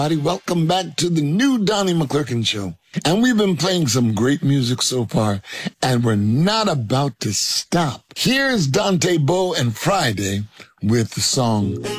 Welcome back to the new Donnie McClurkin Show. And we've been playing some great music so far, and we're not about to stop. Here's Dante Bowe and Friday with the song